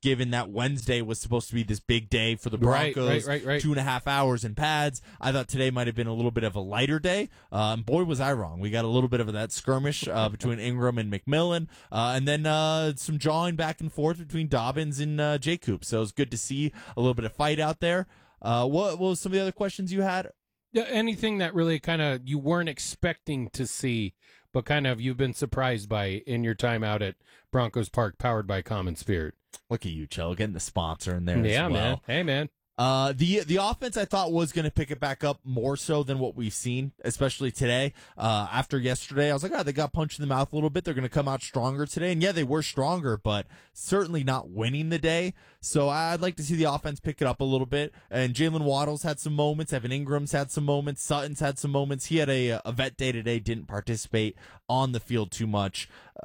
just given that Wednesday was supposed to be this big day for the Broncos. Right. 2.5 hours in pads. I thought today might have been a little bit of a lighter day. Boy, was I wrong. We got a little bit of that skirmish between Ingram and McMillan, and then some jawing back and forth between Dobbins and J-Coop. So it was good to see a little bit of fight out there. What was some of the other questions you had? Yeah, anything that really kind of you weren't expecting to see, but kind of you've been surprised by in your time out at Broncos Park, powered by Common Spirit. Look at you, Cho, getting the sponsor in there as well. Man. Hey, man. The offense I thought was going to pick it back up more so than what we've seen, especially today. After yesterday, I was like, they got punched in the mouth a little bit. They're going to come out stronger today. And yeah, they were stronger, but certainly not winning the day. So I'd like to see the offense pick it up a little bit. And Jalen Waddle's had some moments. Evan Ingram's had some moments. Sutton's had some moments. He had a vet day today, didn't participate on the field too much.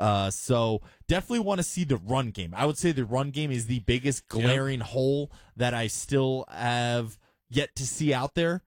So definitely want to see the run game. I would say the run game is the biggest glaring hole that I still have yet to see out there.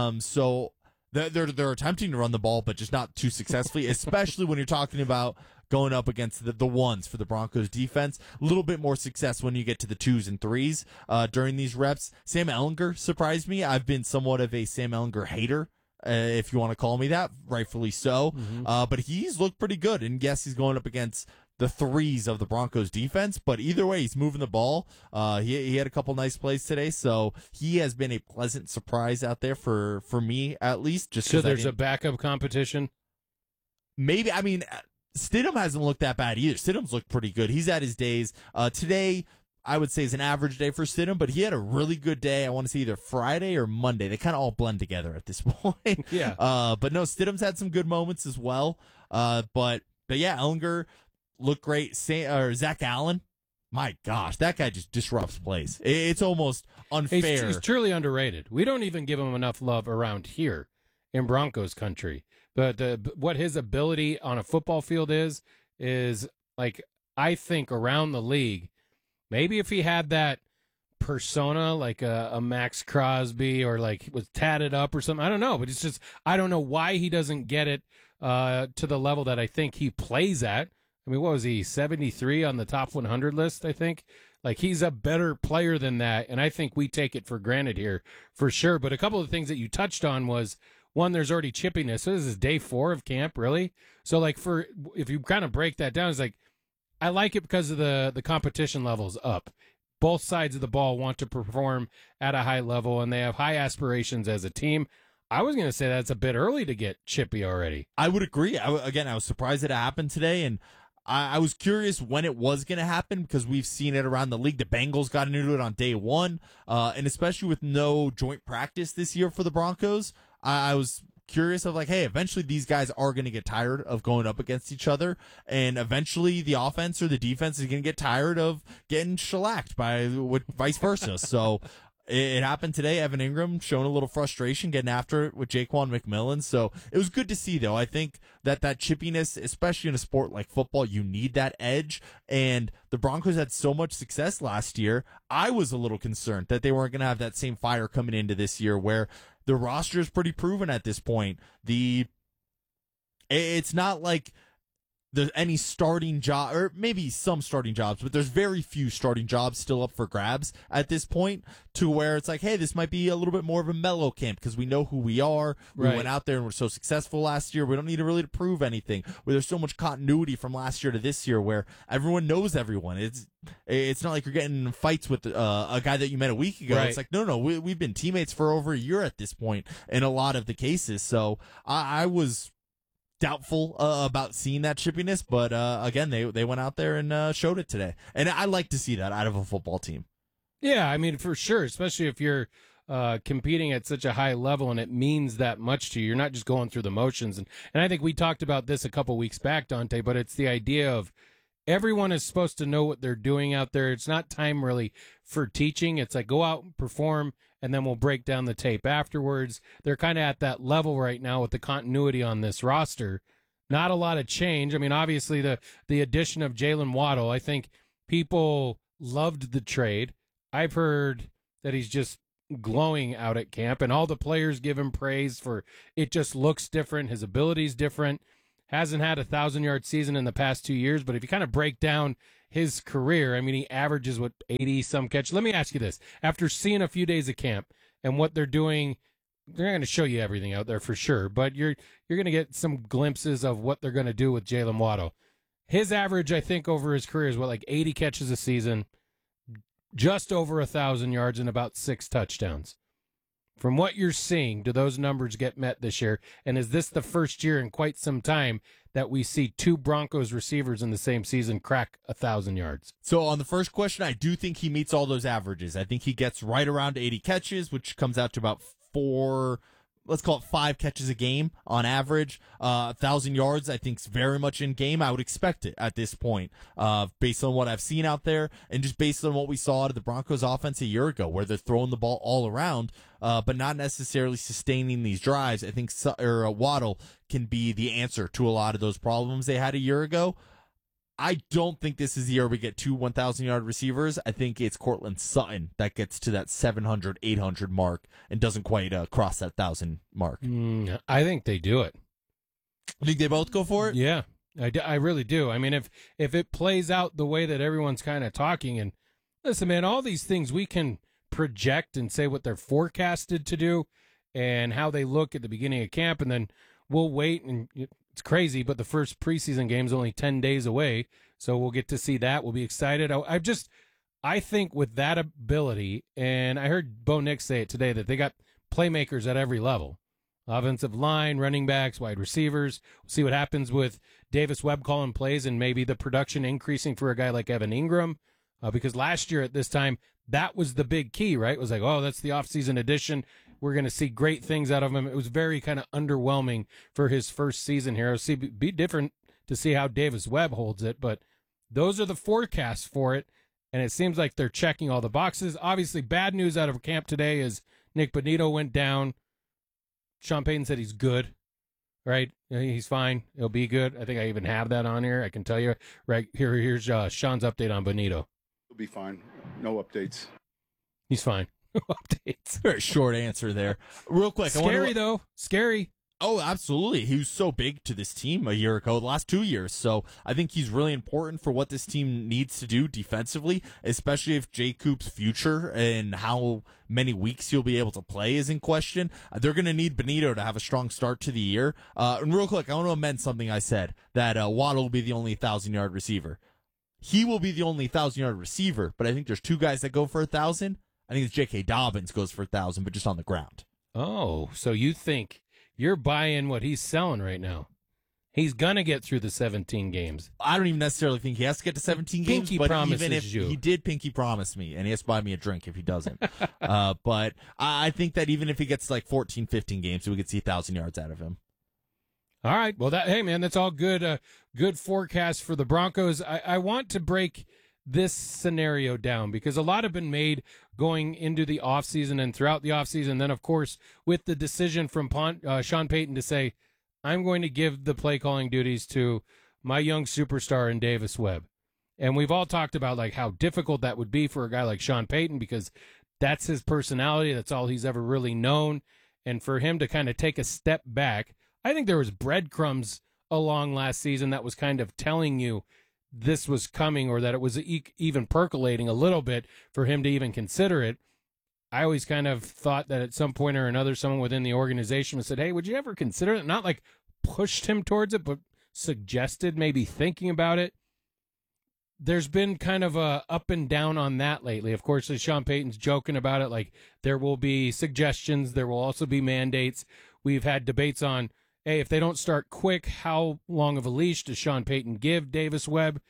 So they're attempting to run the ball, but just not too successfully, especially when you're talking about going up against the ones for the Broncos defense. A little bit more success when you get to the 2s and 3s during these reps. Sam Ehlinger surprised me. I've been somewhat of a Sam Ehlinger hater. If you want to call me that, rightfully so. But he's looked pretty good. And yes, he's going up against the 3s of the Broncos defense, but either way, he's moving the ball. He had a couple nice plays today, so he has been a pleasant surprise out there for me, at least. Just so there's a backup competition? Maybe. I mean, Stidham hasn't looked that bad either. Stidham's looked pretty good. He's at his days. Today, I would say, is an average day for Stidham, but he had a really good day. I want to say either Friday or Monday. They kind of all blend together at this point. Yeah. But no, Stidham's had some good moments as well. But yeah, Ehlinger looked great. Zach Allen, my gosh, that guy just disrupts plays. It's almost unfair. He's truly underrated. We don't even give him enough love around here in Broncos country. But what his ability on a football field is like, I think around the league, maybe if he had that persona like a Max Crosby or like was tatted up or something, I don't know. But it's just, I don't know why he doesn't get it to the level that I think he plays at. I mean, what was he, 73 on the top 100 list, I think? Like, he's a better player than that, and I think we take it for granted here for sure. But a couple of things that you touched on was, one, there's already chippiness. So this is day 4 of camp, really? So, like, if you kind of break that down, it's like, I like it because of the competition level's up. Both sides of the ball want to perform at a high level, and they have high aspirations as a team. I was going to say that's a bit early to get chippy already. I would agree. I was surprised that it happened today, and I was curious when it was going to happen because we've seen it around the league. The Bengals got into it on day 1, and especially with no joint practice this year for the Broncos, I was curious of like, hey, eventually these guys are going to get tired of going up against each other, and eventually the offense or the defense is going to get tired of getting shellacked by vice versa. So it happened today. Evan Ingram showing a little frustration, getting after it with Jaquan McMillan. So it was good to see, though. I think that chippiness, especially in a sport like football, you need that edge. And the Broncos had so much success last year. I was a little concerned that they weren't going to have that same fire coming into this year, where the roster is pretty proven at this point. It's not like there's any starting job, or maybe some starting jobs, but there's very few starting jobs still up for grabs at this point, to where it's like, hey, this might be a little bit more of a mellow camp because we know who we are. Right. We went out there and we're so successful last year. We don't need to really prove anything. Where there's so much continuity from last year to this year, where everyone knows everyone. It's not like you're getting in fights with a guy that you met a week ago. Right. It's like, no, we've been teammates for over a year at this point in a lot of the cases. So I was doubtful about seeing that chippiness, but again, they went out there and showed it today, and I like to see that out of a football team. Yeah, I mean, for sure, especially if you're competing at such a high level and it means that much to you. You're not just going through the motions, and I think we talked about this a couple weeks back, Dante, but it's the idea of everyone is supposed to know what they're doing out there. It's not time really for teaching. It's like, go out and perform, and then we'll break down the tape afterwards. They're kind of at that level right now with the continuity on this roster. Not a lot of change. I mean, obviously, the addition of Jalen Waddle, I think people loved the trade. I've heard that he's just glowing out at camp, and all the players give him praise for it. Just looks different. His ability's different. Hasn't had a 1,000-yard season in the past 2 years, but if you kind of break down his career, I mean, he averages, 80-some catch. Let me ask you this. After seeing a few days of camp and what they're doing, they're not going to show you everything out there for sure, but you're going to get some glimpses of what they're going to do with Jalen Waddle. His average, I think, over his career is, 80 catches a season, just over 1,000 yards, and about 6 touchdowns. From what you're seeing, do those numbers get met this year? And is this the first year in quite some time that we see 2 Broncos receivers in the same season crack 1,000 yards? So on the first question, I do think he meets all those averages. I think he gets right around 80 catches, which comes out to about 5 catches a game on average. 1,000 yards, I think, is very much in game. I would expect it at this point, based on what I've seen out there and just based on what we saw out of the Broncos offense a year ago, where they're throwing the ball all around, but not necessarily sustaining these drives. I think Waddle can be the answer to a lot of those problems they had a year ago. I don't think this is the year we get 2 1,000-yard receivers. I think it's Cortland Sutton that gets to that 700, 800 mark and doesn't quite cross that 1,000 mark. I think they do it. You think they both go for it? Yeah, I really do. I mean, if it plays out the way that everyone's kind of talking, and listen, man, all these things we can project and say what they're forecasted to do and how they look at the beginning of camp, and then we'll wait, and it's crazy, but the first preseason game is only 10 days away, so we'll get to see that. We'll be excited. I think with that ability, and I heard Bo Nix say it today, that they got playmakers at every level. Offensive line, running backs, wide receivers. We'll see what happens with Davis Webb calling plays and maybe the production increasing for a guy like Evan Ingram, because last year at this time, that was the big key, right? It was like, oh, that's the offseason addition. We're going to see great things out of him. It was very kind of underwhelming for his first season here. It'll be different to see how Davis Webb holds it, but those are the forecasts for it, and it seems like they're checking all the boxes. Obviously, bad news out of camp today is Nick Bonito went down. Sean Payton said he's good, right? He's fine. He'll be good. I think I even have that on here. I can tell you. Right here, here's Sean's update on Bonito. He'll be fine. No updates. He's fine. No updates. Very short answer there. Real quick. Scary, though. Scary. Oh, absolutely. He was so big to this team a year ago, the last 2 years. So I think he's really important for what this team needs to do defensively, especially if Jay Coop's future and how many weeks he'll be able to play is in question. They're going to need Bonito to have a strong start to the year. And real quick, I want to amend something I said, that Waddle will be the only 1,000-yard receiver. He will be the only 1,000-yard receiver, but I think there's 2 guys that go for 1,000. I think it's J.K. Dobbins goes for 1,000, but just on the ground. Oh, so you think you're buying what he's selling right now? He's going to get through the 17 games. I don't even necessarily think he has to get to 17 games, but even if you. He did pinky promise me, and he has to buy me a drink if he doesn't. But I think that even if he gets like 14, 15 games, we could see 1,000 yards out of him. All right. Well, hey, man, that's all good. Good forecast for the Broncos. I want to break this scenario down because a lot have been made going into the offseason and throughout the offseason. Then, of course, with the decision from Sean Payton to say, I'm going to give the play calling duties to my young superstar in Davis Webb. And we've all talked about like how difficult that would be for a guy like Sean Payton because that's his personality. That's all he's ever really known. And for him to kind of take a step back, I think there was breadcrumbs along last season that was kind of telling you this was coming or that it was even percolating a little bit for him to even consider it. I always kind of thought that at some point or another, someone within the organization said, hey, would you ever consider it? Not like pushed him towards it, but suggested maybe thinking about it. There's been kind of a up and down on that lately. Of course, as Sean Payton's joking about it, like there will be suggestions. There will also be mandates. We've had debates on, hey, if they don't start quick, how long of a leash does Sean Payton give Davis Webb?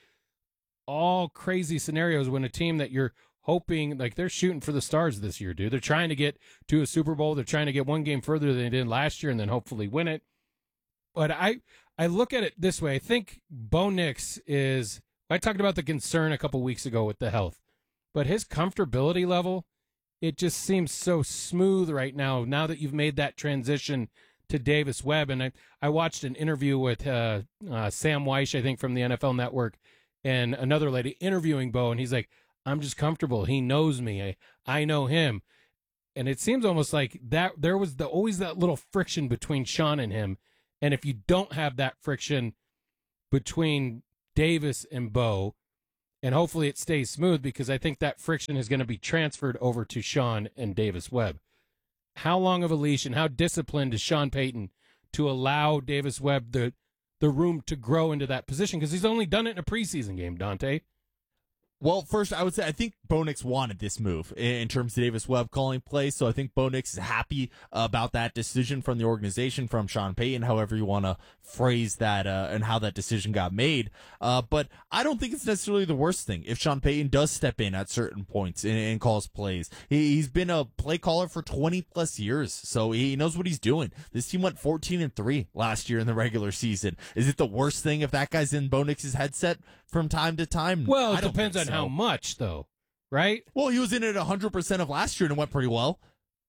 All crazy scenarios when a team that you're hoping, like they're shooting for the stars this year, dude. They're trying to get to a Super Bowl. They're trying to get one game further than they did last year and then hopefully win it. But I look at it this way. I think Bo Nix is, I talked about the concern a couple weeks ago with the health, but his comfortability level, it just seems so smooth right now that you've made that transition to Davis Webb. And I watched an interview with Sam Weish, I think, from the NFL Network, and another lady interviewing Bo, and he's like, I'm just comfortable. He knows me. I know him. And it seems almost like that there was always that little friction between Sean and him. And if you don't have that friction between Davis and Bo, And hopefully it stays smooth because I think that friction is going to be transferred over to Sean and Davis Webb. How long of a leash and how disciplined is Sean Payton to allow Davis Webb the room to grow into that position? Because he's only done it in a preseason game, Dante. Well, first, I would say I think Bo Nix wanted this move in terms of Davis Webb calling plays, so I think Bo Nix is happy about that decision from the organization, from Sean Payton, however you want to phrase that, and how that decision got made. But I don't think it's necessarily the worst thing if Sean Payton does step in at certain points and calls plays. He's been a play caller for 20-plus years, so he knows what he's doing. This team went 14-3 last year in the regular season. Is it the worst thing if that guy's in Bo Nix's headset from time to time? Well, it depends on how much, though, right? Well, he was in it 100% of last year and it went pretty well.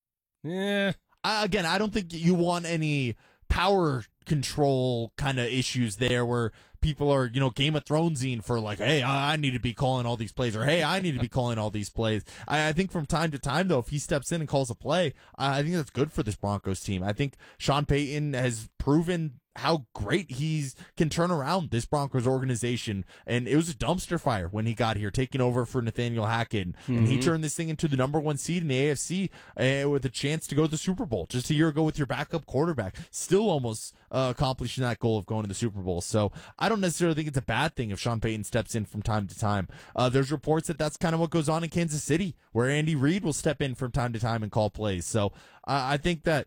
Yeah. Again, I don't think you want any power control kind of issues there where people are, Game of Thronesing for like, hey, I need to be calling all these plays, or hey, I need to be calling all these plays. I think from time to time, though, if he steps in and calls a play, I think that's good for this Broncos team. I think Sean Payton has proven how great he can turn around this Broncos organization. And it was a dumpster fire when he got here, taking over for Nathaniel Hackett. And he turned this thing into the number 1 seed in the AFC with a chance to go to the Super Bowl just a year ago with your backup quarterback. Still almost accomplishing that goal of going to the Super Bowl. So I don't necessarily think it's a bad thing if Sean Payton steps in from time to time. There's reports that that's kind of what goes on in Kansas City, where Andy Reid will step in from time to time and call plays. So I think that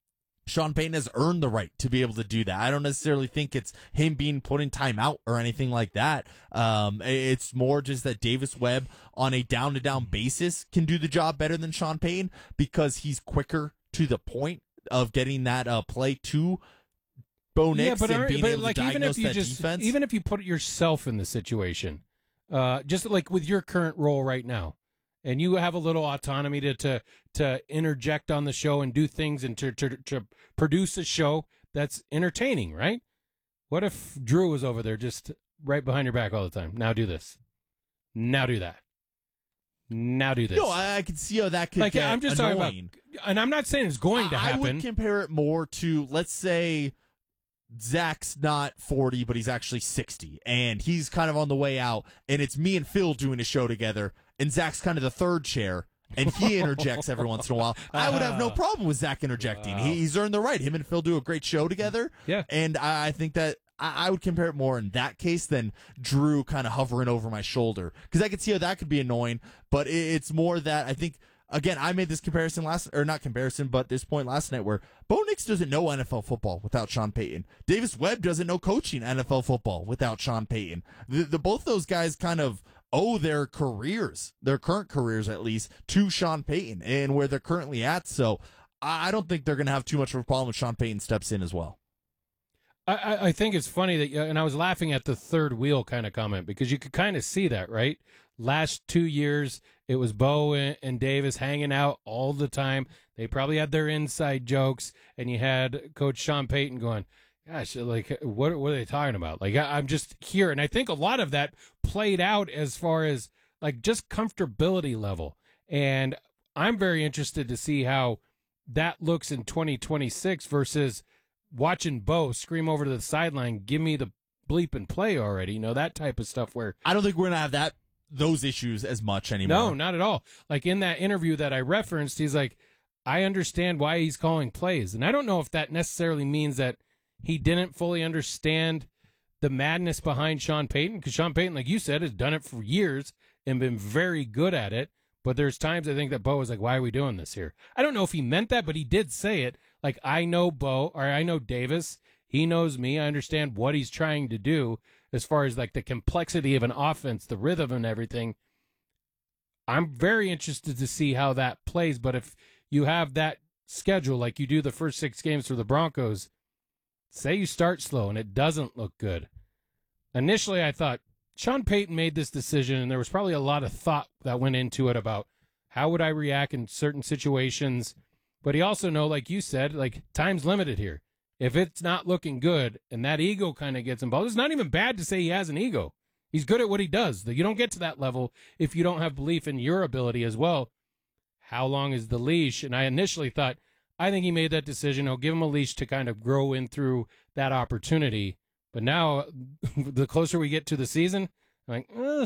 Sean Payton has earned the right to be able to do that. I don't necessarily think it's him being put in timeout or anything like that. It's more just that Davis Webb on a down-to-down basis can do the job better than Sean Payton because he's quicker to the point of getting that play to Bo Nix and being able to diagnose that defense. Even if you put yourself in the situation, just like with your current role right now, and you have a little autonomy to interject on the show and do things and to produce a show that's entertaining, right? What if Drew was over there just right behind your back all the time? Now do this. Now do that. Now do this. No, I can see how that could get I'm just annoying. talking about, and I'm not saying it's going to happen. I would compare it more to, let's say, Zach's not 40, but he's actually 60, and he's kind of on the way out, and it's me and Phil doing a show together, and Zach's kind of the third chair, and he interjects every once in a while. I would have no problem with Zach interjecting. Wow. He's earned the right. Him and Phil do a great show together, and I think that I would compare it more in that case than Drew kind of hovering over my shoulder, because I could see how that could be annoying, but it's more that I think, again, I made this comparison this point last night where Bo Nix doesn't know NFL football without Sean Payton. Davis Webb doesn't know coaching NFL football without Sean Payton. Both those guys kind of owe their current careers at least, to Sean Payton and where they're currently at. So I don't think they're going to have too much of a problem if Sean Payton steps in as well. I think it's funny that, and I was laughing at the third wheel kind of comment because you could kind of see that, right? Last 2 years, it was Bo and Davis hanging out all the time. They probably had their inside jokes, and you had Coach Sean Payton going, gosh, like, what are they talking about? Like, I'm just here. And I think a lot of that played out as far as, like, just comfortability level. And I'm very interested to see how that looks in 2026 versus watching Bo scream over to the sideline, give me the bleep and play already, that type of stuff where I don't think we're going to have those issues as much anymore. No, not at all. Like in that interview that I referenced, he's like, I understand why he's calling plays. And I don't know if that necessarily means that he didn't fully understand the madness behind Sean Payton, because Sean Payton, like you said, has done it for years and been very good at it. But there's times I think that Bo was like, why are we doing this here? I don't know if he meant that, but he did say it. Like, I know Bo, or I know Davis. He knows me. I understand what he's trying to do as far as, like, the complexity of an offense, the rhythm and everything. I'm very interested to see how that plays. But if you have that schedule, like you do the first 6 games for the Broncos, say you start slow and it doesn't look good. Initially, I thought Sean Payton made this decision, and there was probably a lot of thought that went into it about how would I react in certain situations. But he also know, like you said, like, time's limited here. If it's not looking good and that ego kind of gets involved, it's not even bad to say he has an ego. He's good at what he does. You don't get to that level if you don't have belief in your ability as well. How long is the leash? And I initially thought, I think he made that decision. I'll give him a leash to kind of grow in through that opportunity. But now, the closer we get to the season, I'm like,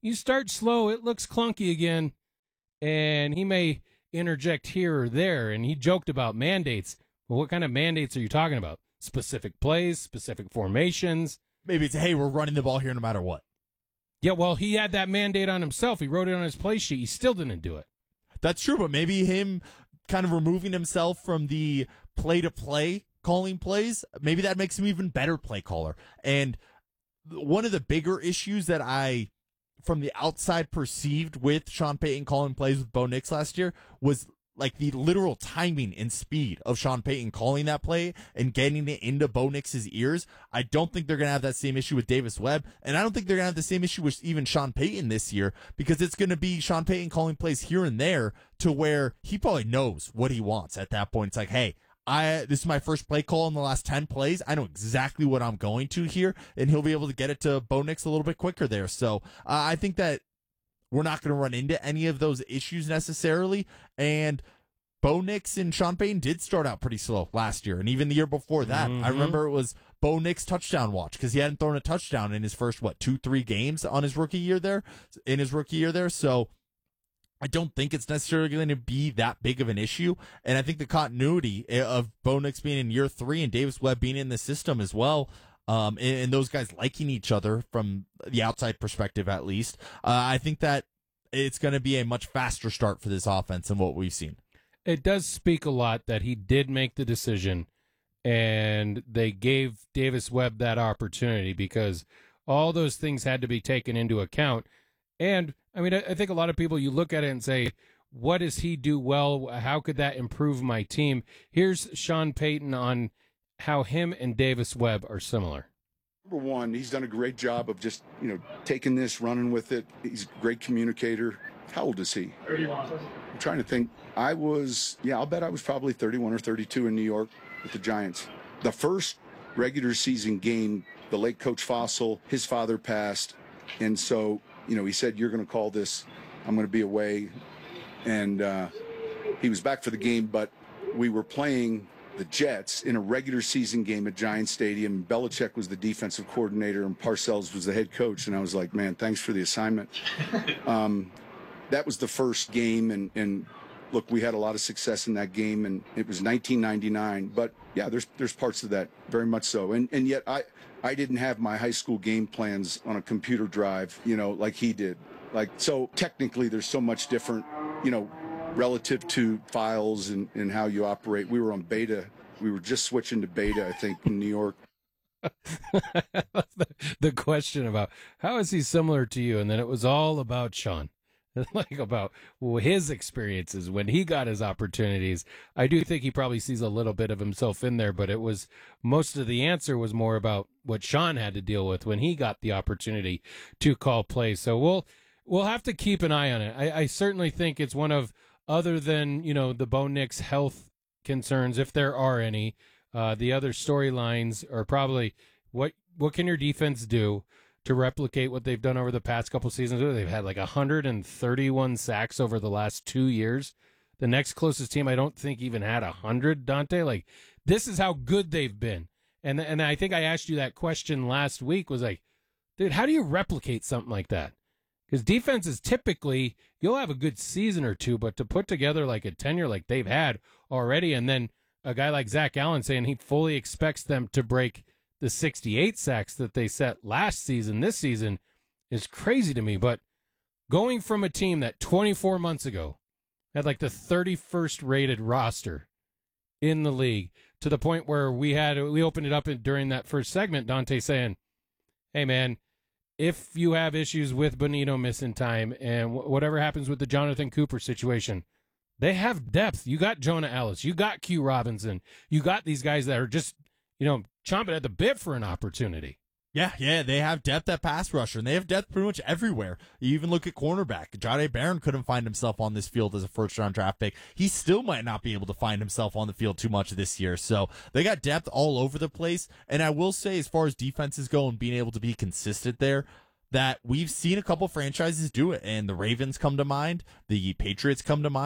you start slow, it looks clunky again, and he may interject here or there. And he joked about mandates. Well, what kind of mandates are you talking about? Specific plays, specific formations? Maybe it's, hey, we're running the ball here no matter what. Yeah, well, he had that mandate on himself. He wrote it on his play sheet. He still didn't do it. That's true, but maybe him kind of removing himself from the play-to-play calling plays, maybe that makes him even better play caller. And one of the bigger issues that I, from the outside, perceived with Sean Payton calling plays with Bo Nix last year was like the literal timing and speed of Sean Payton calling that play and getting it into Bo Nix's ears. I don't think they're going to have that same issue with Davis Webb, and I don't think they're going to have the same issue with even Sean Payton this year, because it's going to be Sean Payton calling plays here and there to where he probably knows what he wants at that point. It's like, hey, this is my first play call in the last 10 plays. I know exactly what I'm going to here, and he'll be able to get it to Bo Nix a little bit quicker there. So I think that we're not going to run into any of those issues necessarily. And Bo Nix and Sean Payton did start out pretty slow last year, and even the year before that. I remember it was Bo Nix touchdown watch because he hadn't thrown a touchdown in his first 2-3 games on his rookie year there. So I don't think it's necessarily going to be that big of an issue, and I think the continuity of Bo Nix being in year 3 and Davis Webb being in the system as well, and those guys liking each other from the outside perspective at least, I think that it's going to be a much faster start for this offense than what we've seen. It does speak a lot that he did make the decision, and they gave Davis Webb that opportunity, because all those things had to be taken into account. And I mean, I think a lot of people, you look at it and say, what does he do well? How could that improve my team? Here's Sean Payton on how him and Davis Webb are similar. Number one, he's done a great job of just, taking this, running with it. He's a great communicator. How old is he? 31. I'm trying to think. I'll bet I was probably 31 or 32 in New York with the Giants. The first regular season game, the late Coach Fossil, his father passed. And so, he said, you're going to call this. I'm going to be away. And he was back for the game, but we were playing the Jets in a regular season game at Giants Stadium. Belichick was the defensive coordinator and Parcells was the head coach. And I was like, man, thanks for the assignment. That was the first game, and look, we had a lot of success in that game, and it was 1999. But yeah, there's parts of that, very much so. And yet I didn't have my high school game plans on a computer drive, like he did. So technically there's so much different, relative to files and how you operate. We were on beta. We were just switching to beta, I think, in New York. The question about how is he similar to you, and then it was all about Sean. About his experiences when he got his opportunities. I do think he probably sees a little bit of himself in there, but it was most of the answer was more about what Sean had to deal with when he got the opportunity to call plays. So we'll have to keep an eye on it. I certainly think it's one of, other than the Bo Nix health concerns, if there are any, the other storylines are probably what can your defense do to replicate what they've done over the past couple seasons. They've had 131 sacks over the last 2 years. The next closest team, I don't think, even had 100, Dante. This is how good they've been. And I think I asked you that question last week, was like, dude, how do you replicate something like that? Because defenses typically, you'll have a good season or two, but to put together a tenure like they've had already, and then a guy like Zach Allen saying he fully expects them to break the 68 sacks that they set last season, this season, is crazy to me. But going from a team that 24 months ago had the 31st rated roster in the league to the point where we opened it up during that first segment, Dante saying, hey man, if you have issues with Bonito missing time and whatever happens with the Jonathan Cooper situation, they have depth. You got Jonah Ellis, you got Q Robinson, you got these guys that are just chomping at the bit for an opportunity. Yeah, they have depth at pass rusher, and they have depth pretty much everywhere. You even look at cornerback. Jahdae Barron couldn't find himself on this field as a first-round draft pick. He still might not be able to find himself on the field too much this year. So they got depth all over the place. And I will say, as far as defenses go and being able to be consistent there, that we've seen a couple franchises do it, and the Ravens come to mind, the Patriots come to mind,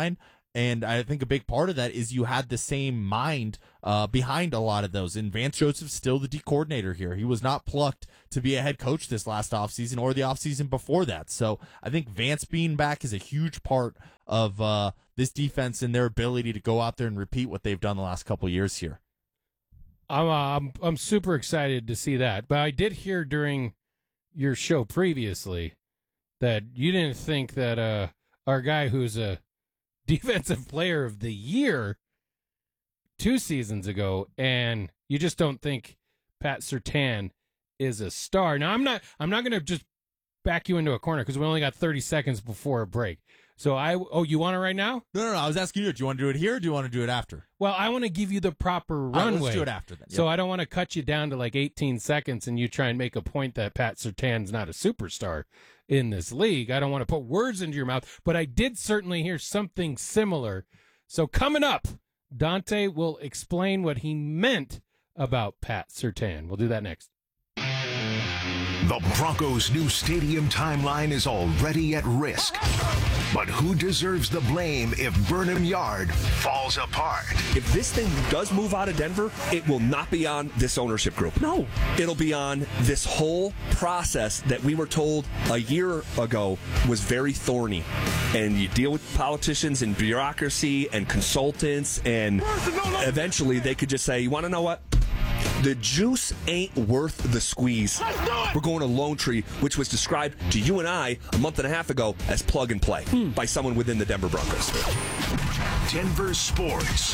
And I think a big part of that is you had the same mind behind a lot of those. And Vance Joseph's still the D coordinator here. He was not plucked to be a head coach this last offseason or the offseason before that. So I think Vance being back is a huge part of this defense and their ability to go out there and repeat what they've done the last couple of years here. I'm super excited to see that. But I did hear during your show previously that you didn't think that our guy who's a defensive player of the year 2 seasons ago, and you just don't think Pat Surtain is a star. Now I'm not going to just back you into a corner because we only got 30 seconds before a break. So you want it right now? No. I was asking you, do you want to do it here or do you want to do it after? Well, I want to give you the proper runway. Let's do it after then. Yep. So I don't want to cut you down to like 18 seconds and you try and make a point that Pat Surtain's not a superstar in this league. I don't want to put words into your mouth, but I did certainly hear something similar. So coming up, Dante will explain what he meant about Pat Surtain. We'll do that next. The Broncos' new stadium timeline is already at risk. But who deserves the blame if Burnham Yard falls apart? If this thing does move out of Denver, it will not be on this ownership group. No. It'll be on this whole process that we were told a year ago was very thorny. And you deal with politicians and bureaucracy and consultants, and eventually they could just say, you want to know what? The juice ain't worth the squeeze. We're going to Lone Tree, which was described to you and I a month and a half ago as plug and play by someone within the Denver Broncos. Denver Sports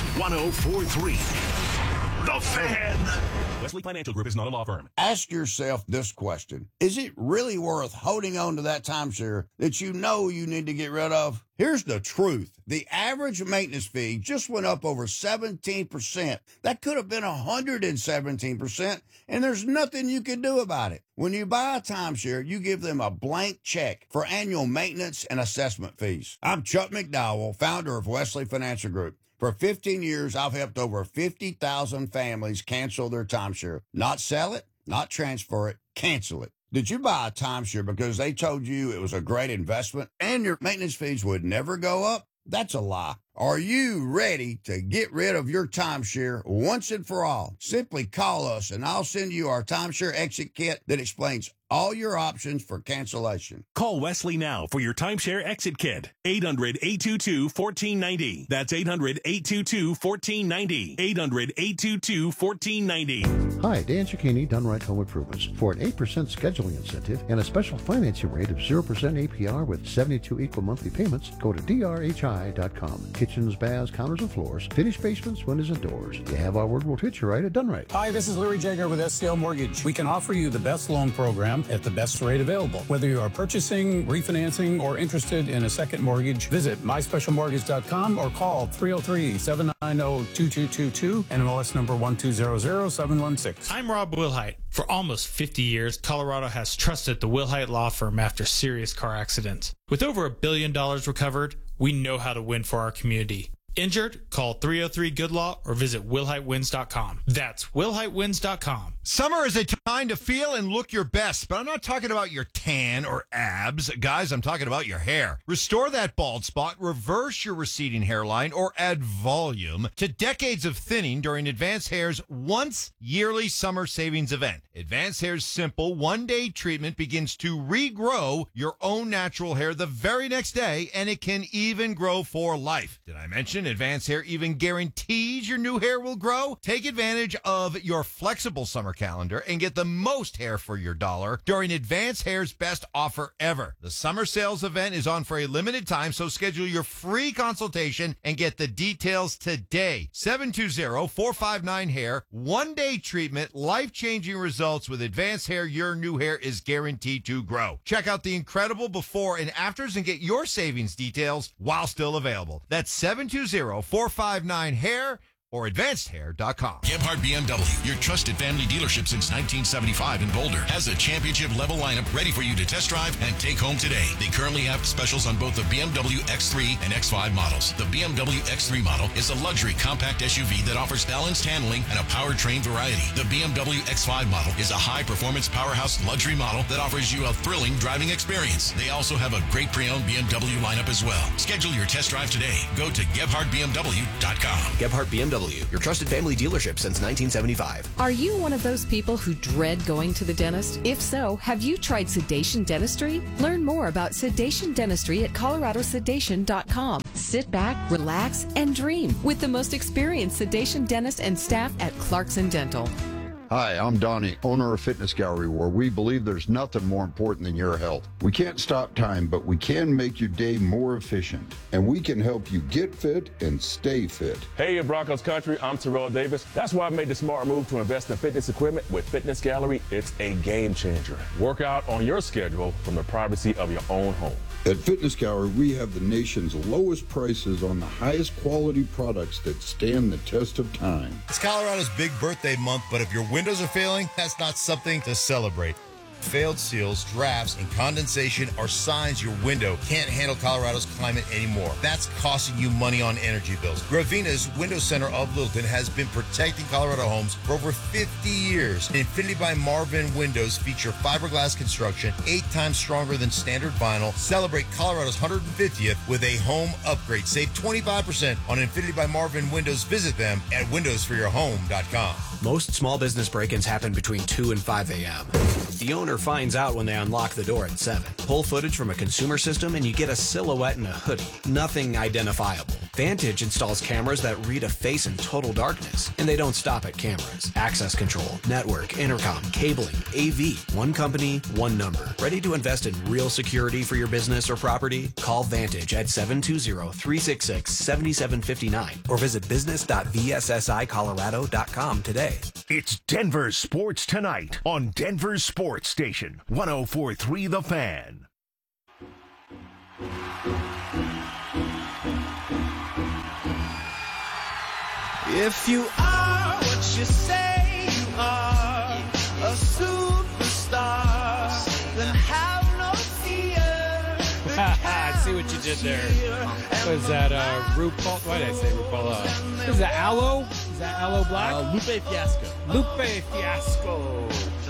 104.3. The Fan. Wesley Financial Group is not a law firm. Ask yourself this question. Is it really worth holding on to that timeshare that you know you need to get rid of? Here's the truth. The average maintenance fee just went up over 17%. That could have been 117%, and there's nothing you can do about it. When you buy a timeshare, you give them a blank check for annual maintenance and assessment fees. I'm Chuck McDowell, founder of Wesley Financial Group. For 15 years, I've helped over 50,000 families cancel their timeshare. Not sell it, not transfer it, cancel it. Did you buy a timeshare because they told you it was a great investment and your maintenance fees would never go up? That's a lie. Are you ready to get rid of your timeshare once and for all? Simply call us and I'll send you our timeshare exit kit that explains all your options for cancellation. Call Wesley now for your timeshare exit kit. 800-822-1490. That's 800-822-1490. 800-822-1490. Hi, Dan Cicchini, Done Right Home Improvements. For an 8% scheduling incentive and a special financing rate of 0% APR with 72 equal monthly payments, go to drhi.com. Kitchens, baths, counters, and floors, finished basements, windows, and doors. You have our word, we'll treat you right at Done Right. Hi, this is Larry Jager with SCL Mortgage. We can offer you the best loan program at the best rate available. Whether you are purchasing, refinancing, or interested in a second mortgage, visit myspecialmortgage.com or call 303-790-2222 and MLS number 1200716. I'm Rob Wilhite. For almost 50 years, Colorado has trusted the Wilhite Law Firm after serious car accidents. With over $1 billion recovered, we know how to win for our community. Injured? Call 303-GOOD-LAW or visit WilhiteWins.com. That's WilhiteWins.com. Summer is a time to feel and look your best, but I'm not talking about your tan or abs. Guys, I'm talking about your hair. Restore that bald spot, reverse your receding hairline, or add volume to decades of thinning during Advanced Hair's once-yearly summer savings event. Advanced Hair's simple one-day treatment begins to regrow your own natural hair the very next day, and it can even grow for life. Did I mention Advanced Hair even guarantees your new hair will grow? Take advantage of your flexible summer calendar and get the most hair for your dollar during Advanced Hair's best offer ever. The summer sales event is on for a limited time, so schedule your free consultation and get the details today. 720-459-HAIR. One-day treatment, life-changing results with Advanced Hair. Your new hair is guaranteed to grow. Check out the incredible before and afters and get your savings details while still available. That's 720-459-HAIR or advancedhair.com. Gebhardt BMW, your trusted family dealership since 1975 in Boulder, has a championship-level lineup ready for you to test drive and take home today. They currently have specials on both the BMW X3 and X5 models. The BMW X3 model is a luxury compact SUV that offers balanced handling and a powertrain variety. The BMW X5 model is a high-performance powerhouse luxury model that offers you a thrilling driving experience. They also have a great pre-owned BMW lineup as well. Schedule your test drive today. Go to GebhardtBMW.com. Gebhardt BMW, your trusted family dealership since 1975. Are you one of those people who dread going to the dentist? If so, have you tried sedation dentistry? Learn more about sedation dentistry at coloradosedation.com. Sit back, relax, and dream with the most experienced sedation dentist and staff at Clarkson Dental. Hi, I'm Donnie, owner of Fitness Gallery, where we believe there's nothing more important than your health. We can't stop time, but we can make your day more efficient, and we can help you get fit and stay fit. Hey, Broncos country, I'm Terrell Davis. That's why I made the smart move to invest in fitness equipment with Fitness Gallery. It's a game changer. Work out on your schedule from the privacy of your own home. At Fitness Gallery, we have the nation's lowest prices on the highest quality products that stand the test of time. It's Colorado's big birthday month, but if your windows are failing, that's not something to celebrate. Failed seals, drafts, and condensation are signs your window can't handle Colorado's climate anymore. That's costing you money on energy bills. Gravina's Window Center of Littleton has been protecting Colorado homes for over 50 years. Infinity by Marvin windows feature fiberglass construction, 8 times stronger than standard vinyl. Celebrate Colorado's 150th with a home upgrade. Save 25% on Infinity by Marvin windows. Visit them at windowsforyourhome.com. Most small business break-ins happen between 2 and 5 a.m. The owner finds out when they unlock the door at 7. Pull footage from a consumer system and you get a silhouette and a hoodie. Nothing identifiable. Vantage installs cameras that read a face in total darkness. And they don't stop at cameras. Access control, network, intercom, cabling, AV. One company, one number. Ready to invest in real security for your business or property? Call Vantage at 720-366-7759 or visit business.vssicolorado.com today. It's Denver Sports Tonight on Denver Sports Station 104.3 The Fan. If you are what you say you are, a superstar, then have no fear. I see what you did there. Was that RuPaul? Why did I say RuPaul? Is that Aloe? Is that Aloe Black? Lupe Fiasco. Lupe Fiasco.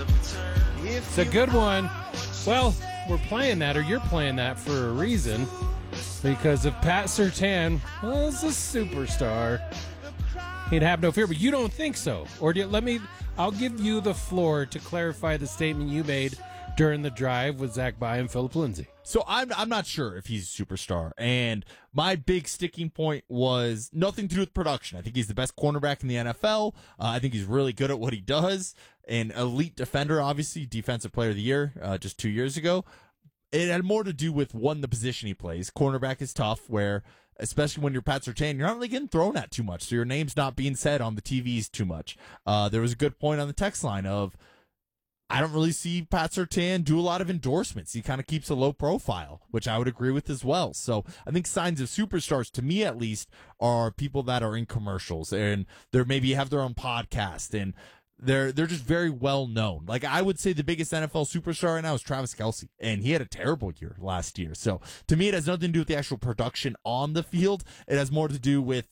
It's a good one. Well, we're playing that, or you're playing that for a reason. Because if Pat Surtain was a superstar, he'd have no fear. But you don't think so. Or I'll give you the floor to clarify the statement you made during the drive with Zach Bye and Philip Lindsay. So I'm not sure if he's a superstar. And my big sticking point was nothing to do with production. I think he's the best cornerback in the NFL. I think he's really good at what he does. An elite defender, obviously, defensive player of the year just 2 years ago. It had more to do with, one, the position he plays. Cornerback is tough, where, especially when you're Pat Surtain, you're not really getting thrown at too much. So your name's not being said on the TVs too much. There was a good point on the text line of, I don't really see Pat Surtain do a lot of endorsements. He kind of keeps a low profile, which I would agree with as well. So I think signs of superstars, to me at least, are people that are in commercials and they're maybe have their own podcast and they're just very well known. Like, I would say the biggest NFL superstar right now is Travis Kelce, and he had a terrible year last year. So to me, it has nothing to do with the actual production on the field. It has more to do with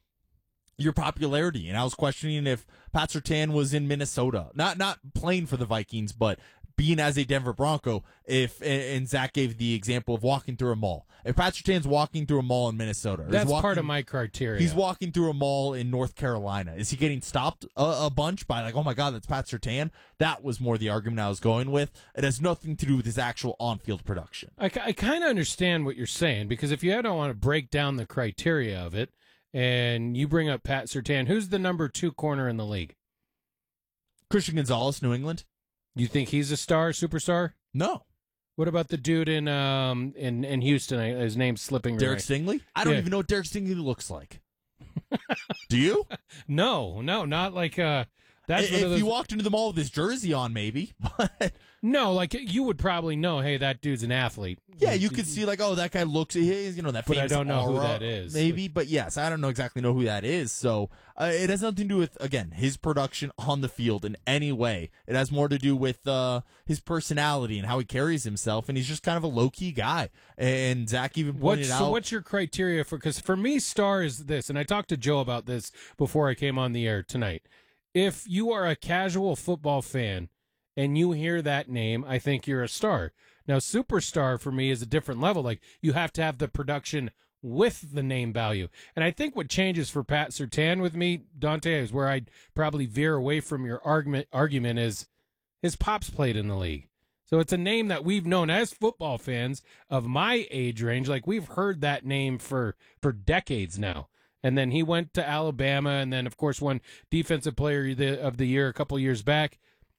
your popularity. And I was questioning if Pat Surtain was in Minnesota, not playing for the Vikings, but being as a Denver Bronco, and Zach gave the example of walking through a mall. If Pat Surtain's walking through a mall in Minnesota, that's part of my criteria. He's walking through a mall in North Carolina. Is he getting stopped a bunch by, like, oh my God, that's Pat Surtain? That was more the argument I was going with. It has nothing to do with his actual on-field production. I kind of understand what you're saying, because if you don't want to break down the criteria of it, and you bring up Pat Surtain, who's the number 2 corner in the league? Christian Gonzalez, New England. You think he's a superstar? No. What about the dude in Houston? His name's slipping. Derek Stingley? I don't even know what Derek Stingley looks like. Do you? No, not like That's one of if those- you walked into the mall with his jersey on, maybe. But No, like you would probably know, hey, that dude's an athlete. yeah, you could see like, oh, that guy looks, that But I famous don't know who aura, that is. maybe. But yes, I don't know exactly who that is. So it has nothing to do with, again, his production on the field in any way. It has more to do with his personality and how he carries himself, and he's just kind of a low key guy. And Zach even pointed out. So what's your criteria for? Because for me, star is this, and I talked to Joe about this before I came on the air tonight. If you are a casual football fan and you hear that name, I think you're a star. Now, superstar for me is a different level. Like, you have to have the production with the name value. And I think what changes for Pat Surtain with me, Dante, is where I'd probably veer away from your argument is his pops played in the league. So it's a name that we've known as football fans of my age range. Like, we've heard that name for decades now. And then he went to Alabama and then, of course, won Defensive Player of the Year a couple years back.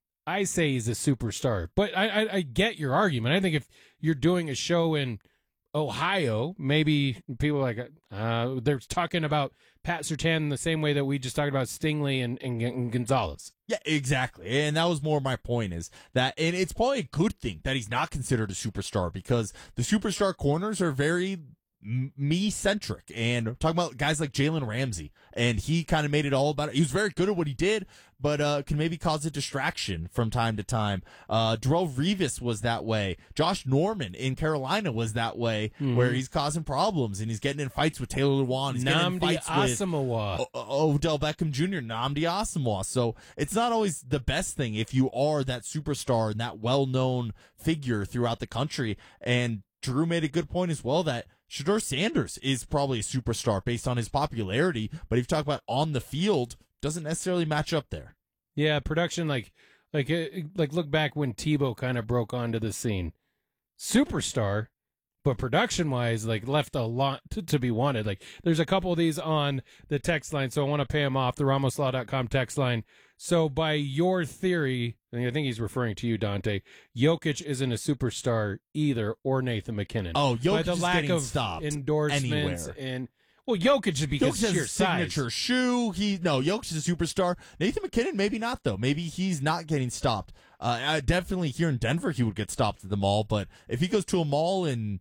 I say he's a superstar. But I get your argument. I think if you're doing a show in Ohio, maybe people are like, they're talking about Pat Surtain the same way that we just talked about Stingley and Gonzalez. Yeah, exactly. And that was more my point is that, and it's probably a good thing that he's not considered a superstar because the superstar corners are very me-centric. And talking about guys like Jalen Ramsey, and he kind of made it all about it. He was very good at what he did, but can maybe cause a distraction from time to time. Darrelle Revis was that way. Josh Norman in Carolina was that way, where he's causing problems and he's getting in fights with Taylor Lewan. He's getting in fights Asamoah. with Odell Beckham Jr., Nnamdi Asamoah. So it's not always the best thing if you are that superstar and that well-known figure throughout the country. And Drew made a good point as well that Shedeur Sanders is probably a superstar based on his popularity, but if you talk about on the field, doesn't necessarily match up there. Yeah, production like look back when Tebow kind of broke onto the scene. Superstar, but production-wise, like left a lot to be wanted. Like there's a couple of these on the text line, so I want to pay him off, the RamosLaw.com text line. So by your theory, and I think he's referring to you, Dante, Jokic isn't a superstar either, or Nathan McKinnon. Oh, Jokic by the is lack getting of stopped endorsements anywhere. and well, Jokic is because Jokic has sheer a signature size. shoe. Jokic is a superstar. Nathan McKinnon, maybe not though. Maybe he's not getting stopped. Definitely here in Denver, he would get stopped at the mall. But if he goes to a mall in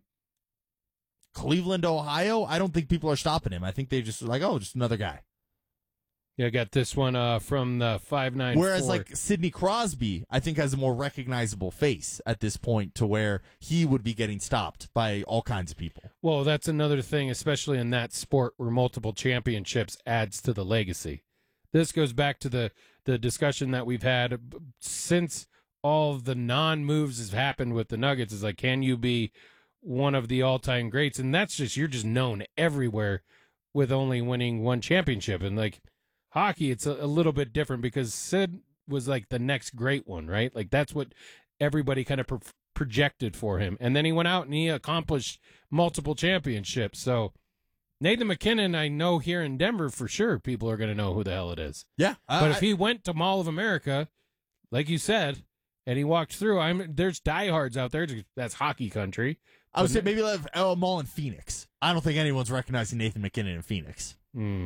Cleveland, Ohio, I don't think people are stopping him. I think they just like, oh, just another guy. Yeah, I got this one from the 594. Whereas like Sidney Crosby, I think has a more recognizable face at this point to where he would be getting stopped by all kinds of people. Well, that's another thing, especially in that sport where multiple championships adds to the legacy. This goes back to the discussion that we've had since all of the non-moves has happened with the Nuggets. Is like, can you be one of the all-time greats? And that's just, you're just known everywhere with only winning one championship. And like hockey, it's a little bit different because Sid was like the next great one, right? Like that's what everybody kind of projected for him. And then he went out and he accomplished multiple championships. So Nathan McKinnon, I know here in Denver for sure people are going to know who the hell it is. Yeah. But if he went to Mall of America, like you said, and he walked through, there's diehards out there. That's hockey country. I would say maybe like a mall in Phoenix. I don't think anyone's recognizing Nathan McKinnon in Phoenix.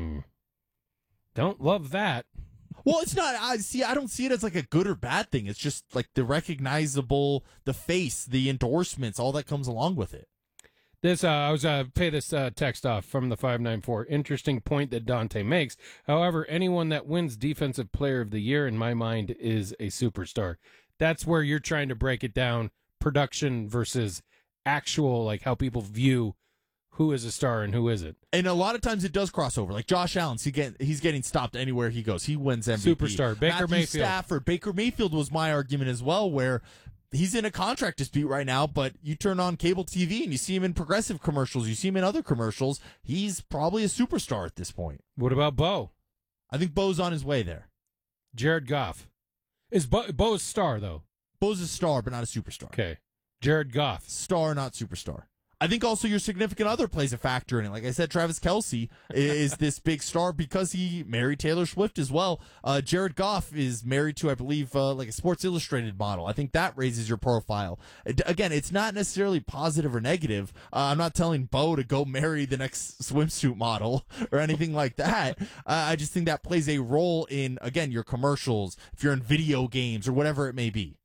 Don't love that. Well, it's not. I don't see it as like a good or bad thing. It's just like the recognizable, the face, the endorsements, all that comes along with it. This I was pay this text off from the 594. Interesting point that Dante makes. However, anyone that wins Defensive Player of the Year, in my mind, is a superstar. That's where you're trying to break it down: production versus actual, like how people view who is a star and who isn't. And a lot of times it does cross over. Like Josh Allen, he's getting stopped anywhere he goes. He wins MVP. Superstar. Baker Mayfield. Stafford. Baker Mayfield was my argument as well, where he's in a contract dispute right now, but you turn on cable TV and you see him in Progressive commercials. You see him in other commercials. He's probably a superstar at this point. What about Bo? I think Bo's on his way there. Jared Goff. Is Bo's a star, though? Bo's a star, but not a superstar. Okay. Jared Goff. Star, not superstar. I think also your significant other plays a factor in it. Like I said, Travis Kelce is this big star because he married Taylor Swift as well. Jared Goff is married to, I believe, like a Sports Illustrated model. I think that raises your profile. Again, it's not necessarily positive or negative. I'm not telling Bo to go marry the next swimsuit model or anything like that. I just think that plays a role in, again, your commercials, if you're in video games or whatever it may be.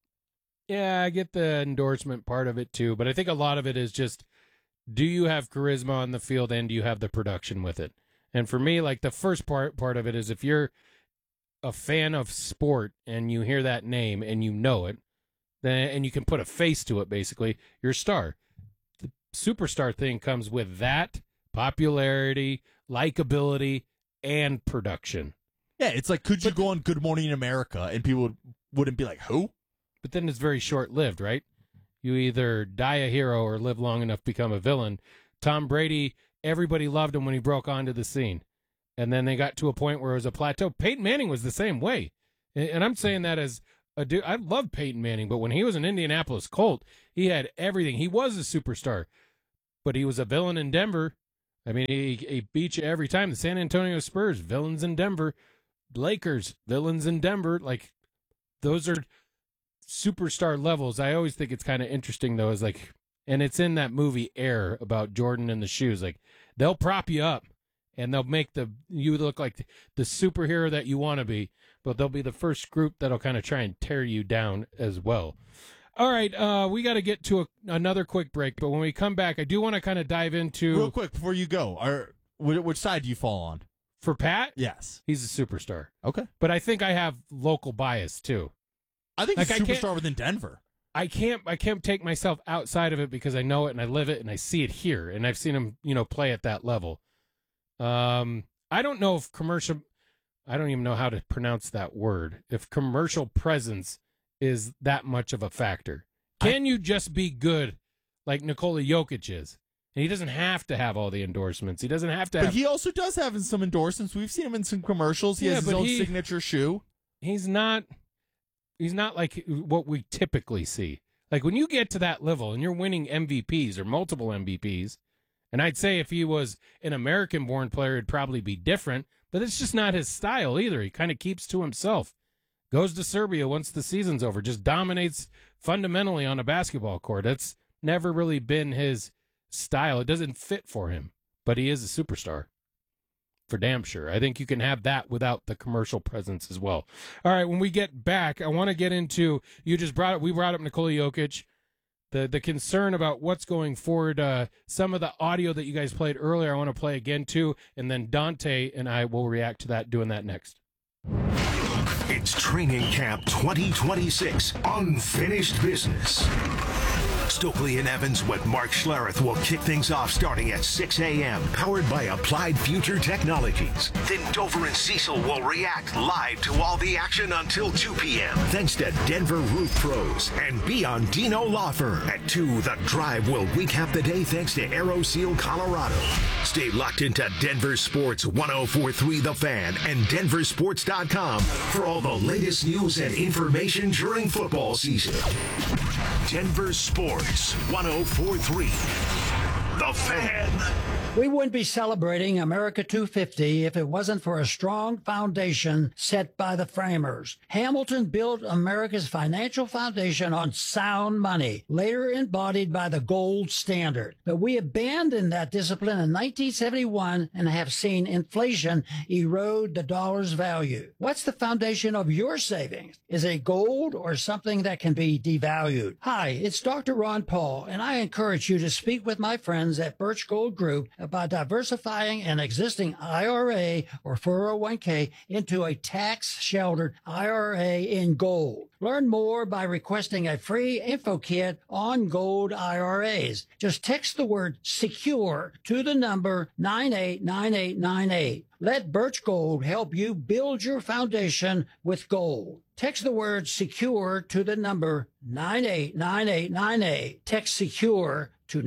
Yeah, I get the endorsement part of it too, but I think a lot of it is just, do you have charisma on the field and do you have the production with it? And for me, like the first part of it is if you're a fan of sport and you hear that name and you know it, then and you can put a face to it, basically, you're a star. The superstar thing comes with that popularity, likability, and production. Yeah, it's like, could you go on Good Morning America and people wouldn't be like, who? But then it's very short-lived, right? You either die a hero or live long enough to become a villain. Tom Brady, everybody loved him when he broke onto the scene. And then they got to a point where it was a plateau. Peyton Manning was the same way. And I'm saying that as a dude. I love Peyton Manning, but when he was an Indianapolis Colt, he had everything. He was a superstar. But he was a villain in Denver. I mean, he beat you every time. The San Antonio Spurs, villains in Denver. Lakers, villains in Denver. Like, those are superstar levels. I always think it's kind of interesting, though, is like, and it's in that movie Air about Jordan and the shoes. Like, they'll prop you up and they'll make you look like the superhero that you want to be, but they'll be the first group that'll kind of try and tear you down as well. All right, we got to get to another quick break, but when we come back, I do want to kind of dive into... Real quick, before you go, which side do you fall on? For Pat? Yes. He's a superstar. Okay. But I think I have local bias, too. I think he's a superstar within Denver. I can't take myself outside of it because I know it and I live it and I see it here, and I've seen him, play at that level. I don't know if I don't even know how to pronounce that word. If commercial presence is that much of a factor. Can you just be good like Nikola Jokic is? And he doesn't have to have all the endorsements. He doesn't have to have... But he also does have some endorsements. We've seen him in some commercials. He has his own signature shoe. He's not like what we typically see. Like when you get to that level and you're winning MVPs or multiple MVPs, and I'd say if he was an American-born player, it'd probably be different, but it's just not his style either. He kind of keeps to himself. Goes to Serbia once the season's over, just dominates fundamentally on a basketball court. That's never really been his style. It doesn't fit for him, but he is a superstar. For damn sure. I think you can have that without the commercial presence as well. All right, when we get back, I want to get into, we brought up Nikola Jokic, the concern about what's going forward, some of the audio that you guys played earlier I want to play again too, and then Dante and I will react to that, doing that next. It's Training Camp 2026, Unfinished Business. Stokely and Evans with Mark Schlereth will kick things off starting at 6 a.m., powered by Applied Future Technologies. Then Dover and Cecil will react live to all the action until 2 p.m. Thanks to Denver Roof Pros and Biondino Law Firm. At 2, The Drive will recap the day thanks to AeroSeal Colorado. Stay locked into Denver Sports 104.3 The Fan and denversports.com for all the latest news and information during football season. Denver Sports 104.3 The Fan. We wouldn't be celebrating America 250 if it wasn't for a strong foundation set by the framers. Hamilton built America's financial foundation on sound money, later embodied by the gold standard. But we abandoned that discipline in 1971 and have seen inflation erode the dollar's value. What's the foundation of your savings? Is it gold or something that can be devalued? Hi, it's Dr. Ron Paul, and I encourage you to speak with my friends at Birch Gold Group about diversifying an existing IRA or 401k into a tax-sheltered IRA in gold. Learn more by requesting a free info kit on gold IRAs. Just text the word SECURE to the number 989898. Let Birch Gold help you build your foundation with gold. Text the word SECURE to the number 989898. Text SECURE to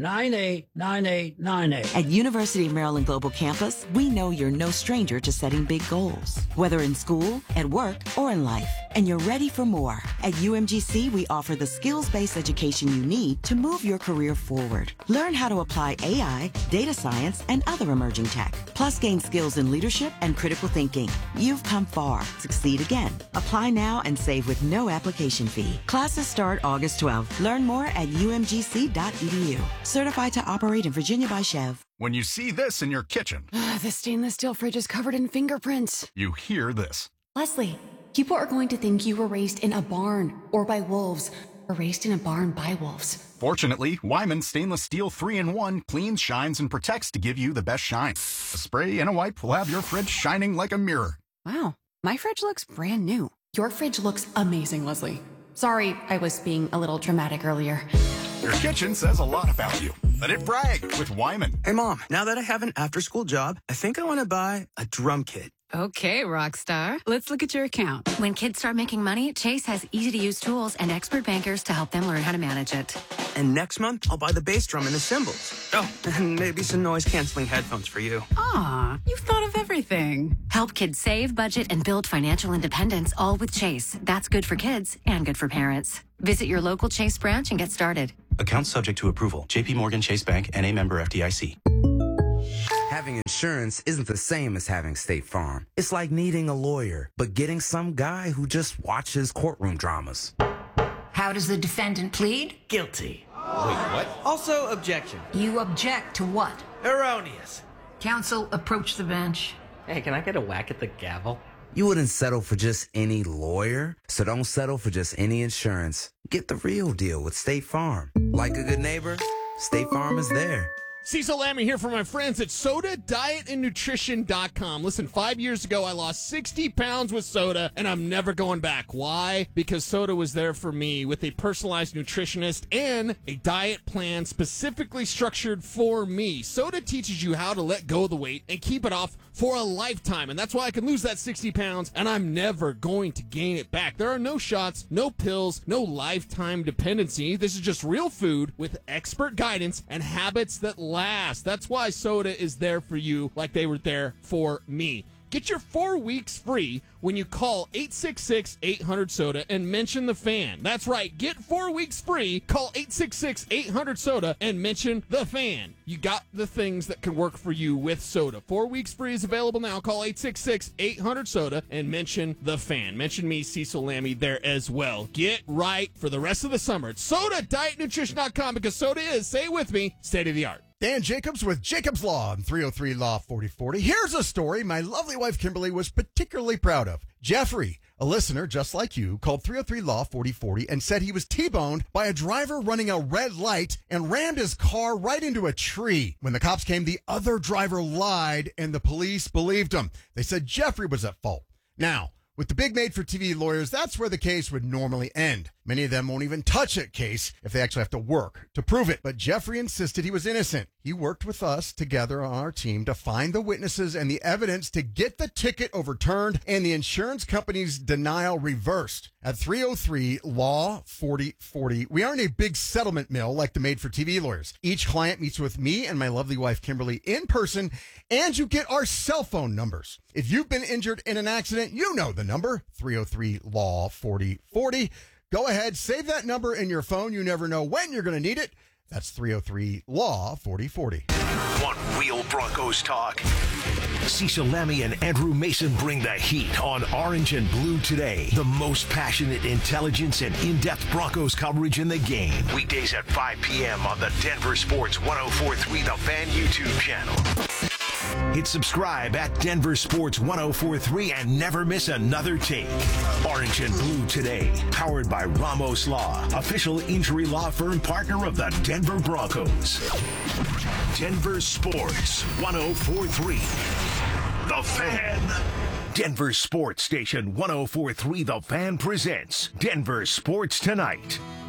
989898. At University of Maryland Global Campus, we know you're no stranger to setting big goals, whether in school, at work, or in life. And you're ready for more. At UMGC, we offer the skills-based education you need to move your career forward. Learn how to apply AI, data science, and other emerging tech. Plus, gain skills in leadership and critical thinking. You've come far. Succeed again. Apply now and save with no application fee. Classes start August 12th. Learn more at umgc.edu. Certified to operate in Virginia by Chev. When you see this in your kitchen, The stainless steel fridge is covered in fingerprints. you hear this. Leslie, people are going to think you were raised in a barn or by wolves or raised in a barn by wolves. Fortunately, Wyman Stainless Steel 3-in-1 cleans, shines, and protects to give you the best shine. A spray and a wipe will have your fridge shining like a mirror. Wow, my fridge looks brand new. Your fridge looks amazing, Leslie. Sorry, I was being a little dramatic earlier. Your kitchen says a lot about you. Let it brag with Wyman. Hey, Mom, now that I have an after-school job, I think I want to buy a drum kit. Okay, Rockstar. Let's look at your account. When kids start making money, Chase has easy-to-use tools and expert bankers to help them learn how to manage it. And next month, I'll buy the bass drum and the cymbals. Oh, and maybe some noise-canceling headphones for you. Aw, you've thought of everything. Help kids save, budget, and build financial independence, all with Chase. That's good for kids and good for parents. Visit your local Chase branch and get started. Account subject to approval. JP Morgan Chase Bank, N.A. member FDIC. Having insurance isn't the same as having State Farm. It's like needing a lawyer, but getting some guy who just watches courtroom dramas. How does the defendant plead? Guilty. Wait, what? Also, objection. You object to what? Erroneous. Counsel, approach the bench. Hey, can I get a whack at the gavel? You wouldn't settle for just any lawyer, so don't settle for just any insurance. Get the real deal with State Farm. Like a good neighbor, State Farm is there. Cecil Lammy here for my friends at SodaDietAndNutrition.com. Listen, 5 years ago, I lost 60 pounds with soda, and I'm never going back. Why? Because soda was there for me with a personalized nutritionist and a diet plan specifically structured for me. Soda teaches you how to let go of the weight and keep it off for a lifetime, and that's why I can lose that 60 pounds, and I'm never going to gain it back. There are no shots, no pills, no lifetime dependency. This is just real food with expert guidance and habits that last. That's why soda is there for you like they were there for me. Get your 4 weeks free when you call 866-800-SODA and mention the fan. That's right. Get 4 weeks free. Call 866-800-SODA and mention the fan. You got the things that can work for you with soda. 4 weeks free is available now. Call 866-800-SODA and mention the fan. Mention me, Cecil Lammy, there as well. Get right for the rest of the summer. It's SodaDietNutrition.com because soda is, say it with me, state of the art. Dan Jacobs with Jacobs Law on 303 Law 4040. Here's a story my lovely wife Kimberly was particularly proud of. Jeffrey, a listener just like you, called 303 Law 4040 and said he was T-boned by a driver running a red light and rammed his car right into a tree. When the cops came, the other driver lied and the police believed him. They said Jeffrey was at fault. Now, with the big made-for-TV lawyers, that's where the case would normally end. Many of them won't even touch a case if they actually have to work to prove it. But Jeffrey insisted he was innocent. He worked with us together on our team to find the witnesses and the evidence to get the ticket overturned and the insurance company's denial reversed. At 303 Law 4040, we aren't a big settlement mill like the made-for-TV lawyers. Each client meets with me and my lovely wife Kimberly in person, and you get our cell phone numbers. If you've been injured in an accident, you know the number, 303 Law 4040. Go ahead, save that number in your phone. You never know when you're going to need it. That's 303 Law 4040. One real Broncos talk. Cecil Lammy and Andrew Mason bring the heat on Orange and Blue today. The most passionate intelligence and in-depth Broncos coverage in the game. Weekdays at 5 p.m. on the Denver Sports 104.3 The Fan YouTube channel. Hit subscribe at Denver Sports 104.3 and never miss another take. Orange and Blue today, powered by Ramos Law, official injury law firm partner of the Denver Broncos. Denver Sports 104.3 The Fan. Denver Sports Station 104.3 The Fan presents Denver Sports Tonight.